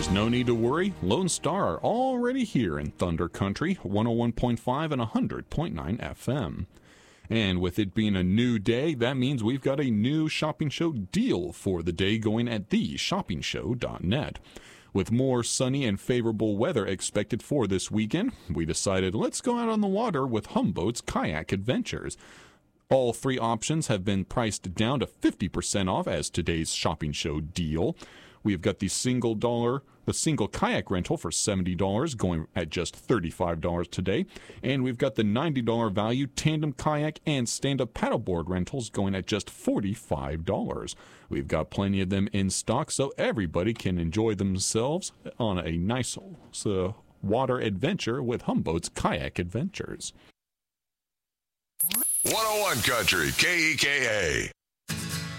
There's no need to worry. Lone Star are already here in Thunder Country, 101.5 and 100.9 FM. And with it being a new day, that means we've got a new Shopping Show deal for the day going at theshoppingshow.net. With more sunny and favorable weather expected for this weekend, we decided let's go out on the water with Humboat's Kayak Adventures. All three options have been priced down to 50% off as today's Shopping Show deal. We've got the single kayak rental for $70 going at just $35 today. And we've got the $90 value tandem kayak and stand-up paddleboard rentals going at just $45. We've got plenty of them in stock so everybody can enjoy themselves on a nice water adventure with Humboat's Kayak Adventures. 101 Country, KEKA.